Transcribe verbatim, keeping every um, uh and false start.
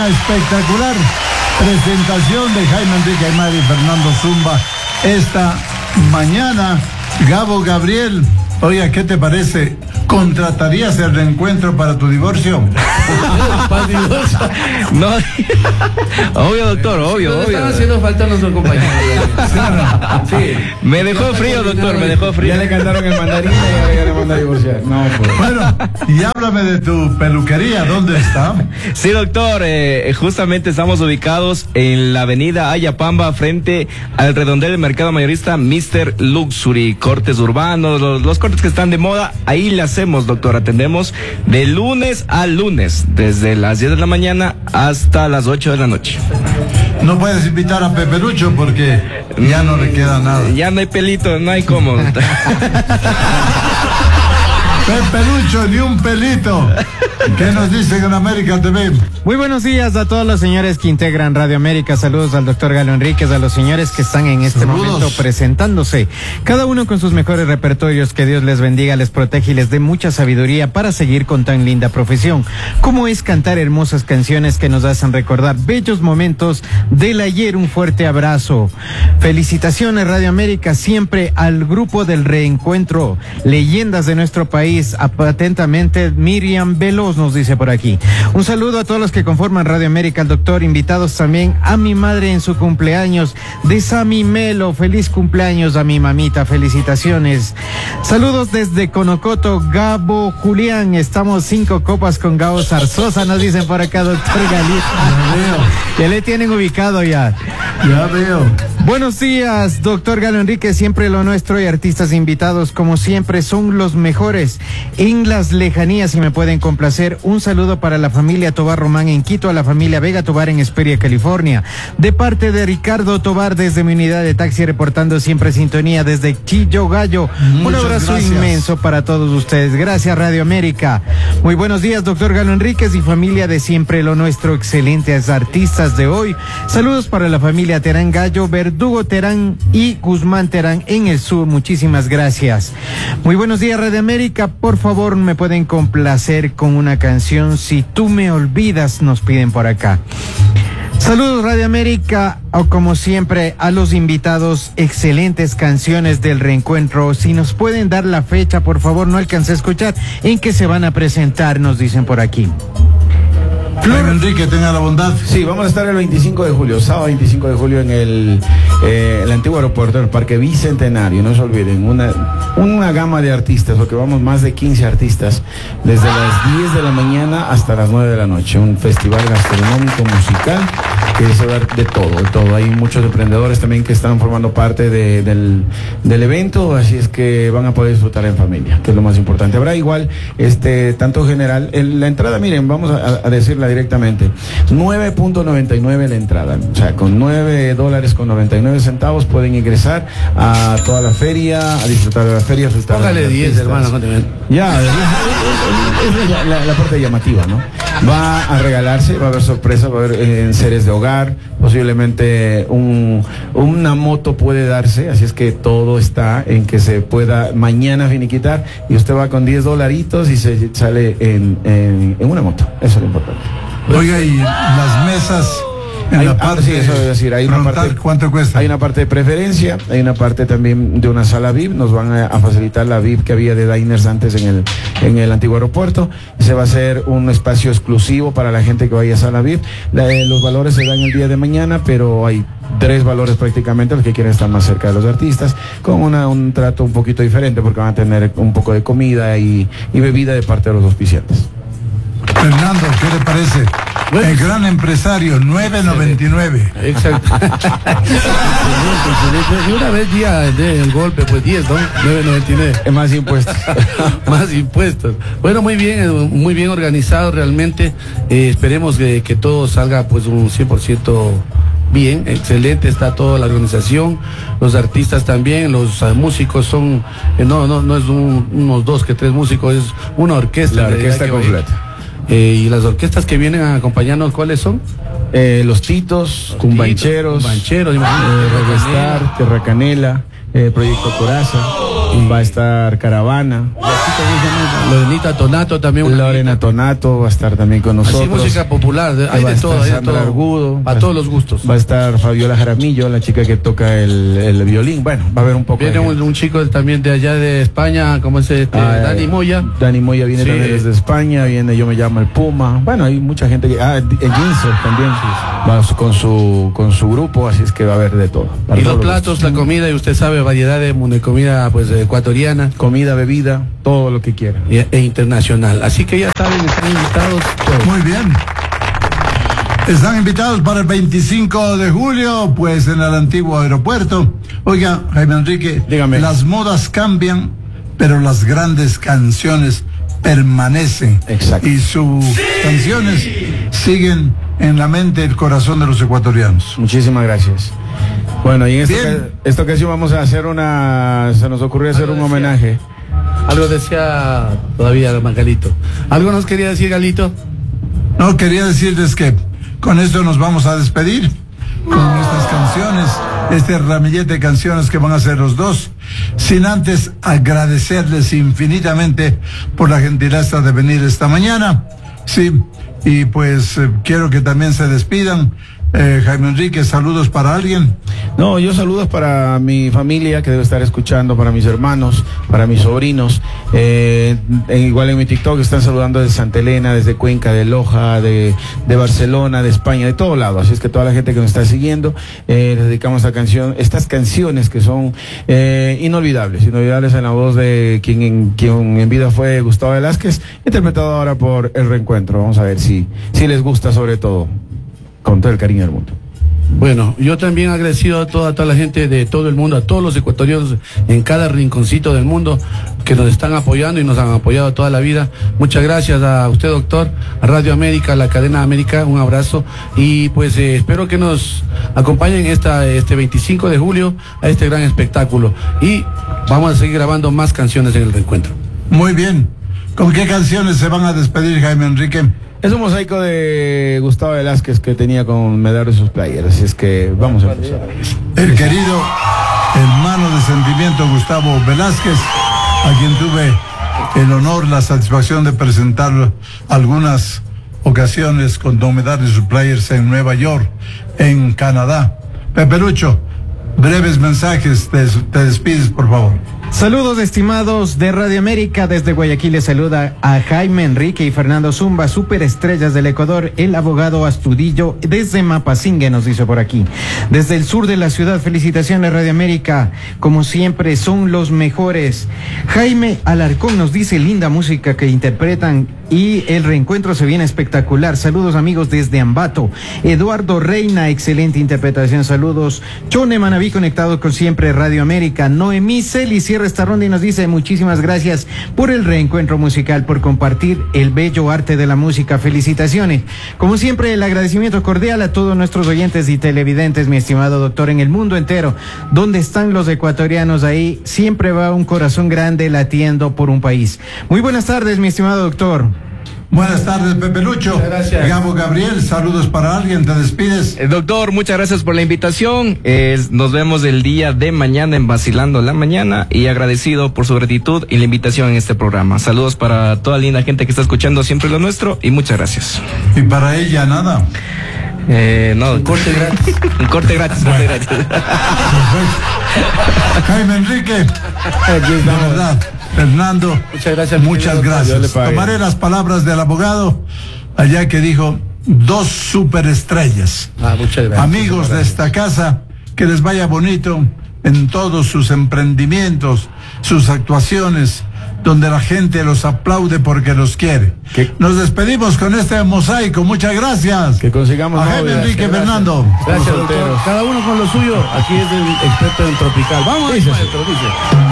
una espectacular presentación de Jaime Enrique Aymar y Fernando Zumba esta mañana. Gabo Gabriel, oiga, ¿qué te parece? ¿Contratarías el reencuentro para tu divorcio? ¿Para el divorcio? No, obvio, doctor, obvio, Nos obvio. están haciendo falta nuestros compañeros. Sí. Me dejó frío, doctor, me dejó frío. Ya le cantaron el mandarín y ya le manda a divorciar. No, pues. Bueno, y háblame de tu peluquería, ¿dónde está? Sí, doctor, eh, justamente estamos ubicados en la avenida Ayapamba, frente al redondel del mercado mayorista mister Luxury. Cortes urbanos, los, los cortes que están de moda, ahí le hacemos, doctor. Atendemos de lunes a lunes, desde las diez de la mañana hasta las ocho de la noche. No puedes invitar a Peperucho porque ya no le queda nada. Ya no hay pelito, no hay cómo. Peperucho, ni un pelito. ¿Qué nos dicen en América T V? Muy buenos días a todos los señores que integran Radio América. Saludos al doctor Galo Enríquez, a los señores que están en este Saludos. momento presentándose. Cada uno con sus mejores repertorios. Que Dios les bendiga, les protege y les dé mucha sabiduría para seguir con tan linda profesión, como es cantar hermosas canciones que nos hacen recordar bellos momentos del ayer. Un fuerte abrazo. Felicitaciones Radio América, siempre al grupo del reencuentro. Leyendas de nuestro país. Atentamente, Miriam Veloz nos dice por aquí. Un saludo a todos los que conforman Radio América, al doctor, invitados también a mi madre en su cumpleaños de Sami Melo. Feliz cumpleaños a mi mamita, felicitaciones. Saludos desde Conocoto, Gabo Julián. Estamos cinco copas con Gabo Zarzosa, nos dicen por acá, doctor Galita. Ya le tienen ubicado ya. Ya veo. Buenos días, doctor Galo Enrique, siempre lo nuestro y artistas invitados, como siempre, son los mejores en las lejanías y me pueden complacer. Un saludo para la familia Tobar Román en Quito, a la familia Vega Tobar en Hesperia, California, de parte de Ricardo Tobar desde mi unidad de taxi, reportando siempre sintonía desde Chillo Gallo. Muchas Un abrazo gracias. inmenso para todos ustedes. Gracias, Radio América. Muy buenos días, doctor Galo Enríquez y familia de siempre lo nuestro, excelentes artistas de hoy. Saludos para la familia Terán Gallo, Verdugo Terán y Guzmán Terán en el sur. Muchísimas gracias. Muy buenos días, Radio América. Por favor, me pueden complacer con una canción, Si tú me olvidas, nos piden por acá. Saludos Radio América, o como siempre a los invitados, excelentes canciones del reencuentro. Si nos pueden dar la fecha, por favor, no alcancé a escuchar, en que se van a presentar, nos dicen por aquí. Flor Enrique, tenga la bondad. Sí, vamos a estar el veinticinco de julio, sábado veinticinco de julio en el, eh, el antiguo aeropuerto, en el Parque Bicentenario. No se olviden, una, una gama de artistas, porque vamos más de quince artistas, desde las diez de la mañana hasta las nueve de la noche. Un festival gastronómico musical que se va a dar de todo, de todo. Hay muchos emprendedores también que están formando parte de, del, del evento, así es que van a poder disfrutar en familia, que es lo más importante. Habrá igual, este, tanto general, en la entrada, miren, vamos a, a decirla directamente, nueve punto noventa y nueve la entrada, o sea, con nueve dólares con noventa y nueve centavos pueden ingresar a toda la feria, a disfrutar de la feria, a disfrutar. Póngale diez, hermano. Ya, es, es, es la, la, la parte llamativa, ¿no? Va a regalarse, va a haber sorpresas, va a haber eh, enseres de hogar, posiblemente un, una moto puede darse, así es que todo está en que se pueda mañana finiquitar y usted va con diez dolaritos y se sale en, en, en una moto, eso es lo importante. Oiga, y las mesas en hay, la ah, parte sí, eso debe decir, hay una frontal, parte, ¿cuánto cuesta? Hay una parte de preferencia, hay una parte también de una sala V I P, nos van a, a facilitar la V I P que había de diners antes en el, en el antiguo aeropuerto, y se va a hacer un espacio exclusivo para la gente que vaya a sala V I P. La, eh, los valores se dan el día de mañana, pero hay tres valores prácticamente, los que quieren estar más cerca de los artistas, con una, un trato un poquito diferente, porque van a tener un poco de comida y, y bebida de parte de los auspiciantes. Fernando, ¿qué le parece? Bueno, el gran empresario, nueve noventa y nueve. Exacto. Y una vez día del golpe, pues diez, ¿no? nueve noventa y nueve. Es más impuestos. Más impuestos. Bueno, muy bien, muy bien organizado realmente. Eh, esperemos que, que todo salga pues un cien por ciento bien, excelente, está toda la organización, los artistas también, los uh, músicos son, eh, no, no, no es un, unos dos que tres músicos, es una orquesta. La orquesta completa. Eh, y las orquestas que vienen a acompañarnos, ¿cuáles son? Eh, los Titos, Cumbancheros, Cumbancheros, eh, Rockstar, Terra Canela, eh, Proyecto Coraza. va a estar Caravana. Lorenita Tonato también. Lorena Tonato va a estar también con nosotros. Así, música popular, hay de todo, hay de todo. Argudo, a todos los gustos. Va a estar Fabiola Jaramillo, la chica que toca el, el violín. Bueno, va a haber un poco. Viene un, un chico también de allá de España, como es este, ah, Dani Moya. Dani Moya viene sí. también desde España, viene Yo Me Llamo el Puma. Bueno, hay mucha gente que. Ah, el Ginzo también sí. va con su con su grupo, así es que va a haber de todo. Y los platos, la comida, y usted sabe, variedad de, de comida pues ecuatoriana. Comida, bebida, todo lo que quiera. E, e internacional. Así que ya saben, están invitados todos. Muy bien. Están invitados para el veinticinco de julio, pues en el antiguo aeropuerto. Oiga, Jaime Enrique, dígame. Las modas cambian, pero las grandes canciones permanecen. Exacto. Y sus sí. canciones siguen en la mente y el corazón de los ecuatorianos. Muchísimas gracias. Bueno, y en esta, esta ocasión vamos a hacer una, se nos ocurrió hacer un decía, homenaje. Algo decía todavía Galito. ¿Algo nos quería decir, Galito? No, quería decirles que con esto nos vamos a despedir con estas canciones, este ramillete de canciones que van a ser los dos, sin antes agradecerles infinitamente por la gentileza de venir esta mañana. Sí, y pues eh, quiero que también se despidan. Eh, Jaime Enrique, saludos para alguien. No, yo saludos para mi familia que debe estar escuchando, para mis hermanos, para mis sobrinos. Eh, igual en mi TikTok están saludando desde Santa Elena, desde Cuenca, de Loja, de, de Barcelona, de España, de todo lado. Así es que toda la gente que nos está siguiendo, eh, les dedicamos esta canción, estas canciones que son eh, inolvidables, inolvidables en la voz de quien en, quien en vida fue Gustavo Velázquez, interpretado ahora por El Reencuentro. Vamos a ver si, si les gusta, sobre todo. Con todo el cariño del mundo. Bueno, yo también agradecido a toda, a toda la gente de todo el mundo, a todos los ecuatorianos en cada rinconcito del mundo que nos están apoyando y nos han apoyado toda la vida. Muchas gracias a usted, doctor, a Radio América, a la cadena América, un abrazo y pues eh, espero que nos acompañen esta, este veinticinco de julio a este gran espectáculo y vamos a seguir grabando más canciones en El Reencuentro. Muy bien. ¿Con qué canciones se van a despedir, Jaime Enrique? Es un mosaico de Gustavo Velázquez que tenía con Medar de sus playeras, así es que vamos a empezar. El querido hermano de sentimiento Gustavo Velázquez, a quien tuve el honor, la satisfacción de presentar algunas ocasiones con Don Medar de sus players en Nueva York, en Canadá. Pepe Lucho, breves mensajes, te, te despides, por favor. Saludos estimados de Radio América, desde Guayaquil les saluda a Jaime Enrique y Fernando Zumba, superestrellas del Ecuador, el abogado Astudillo desde Mapasingue nos dice por aquí. Desde el sur de la ciudad, felicitaciones Radio América, como siempre son los mejores. Jaime Alarcón nos dice linda música que interpretan y El Reencuentro se viene espectacular. Saludos amigos desde Ambato. Eduardo Reina, excelente interpretación, saludos. Chone Manaví conectado con siempre Radio América. Noemí Celi cierra esta ronda y nos dice muchísimas gracias por el reencuentro musical, por compartir el bello arte de la música. Felicitaciones. Como siempre, el agradecimiento cordial a todos nuestros oyentes y televidentes, mi estimado doctor, en el mundo entero. ¿Dónde están los ecuatorianos ahí? Siempre va un corazón grande latiendo por un país. Muy buenas tardes, mi estimado doctor. Buenas tardes, Pepe Lucho. Gracias. Gabo Gabriel, saludos para alguien, te despides. Eh, doctor, muchas gracias por la invitación. Eh, nos vemos el día de mañana en Vacilando la Mañana y agradecido por su gratitud y la invitación en este programa. Saludos para toda la linda gente que está escuchando siempre lo nuestro y muchas gracias. Y para ella nada. Eh, no, un corte gratis. Un corte gratis. Corte gratis. Jaime Enrique, la verdad. Fernando, muchas gracias. Muchas gracias. Tomaré las palabras del abogado allá que dijo dos superestrellas. Ah, muchas gracias. Amigos de esta casa, que les vaya bonito en todos sus emprendimientos, sus actuaciones, donde la gente los aplaude porque los quiere. ¿Qué? Nos despedimos con este mosaico. Muchas gracias. Que consigamos a Jaime Enrique, Fernando. Gracias, doctor. Cada uno con lo suyo. Aquí es el experto en tropical. Vamos, maestro, dice.